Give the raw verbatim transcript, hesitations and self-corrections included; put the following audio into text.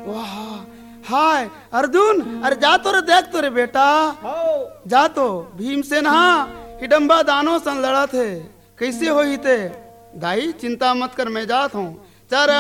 वाह हाय अर्जुन, अरे जा तो रे, देख तो रे बेटा, जा तो भीमसेन हाँ हिडम्बा दानों सन लड़ा थे, कैसे होई थे दाई, चिंता मत कर मैं जात हूँ। चल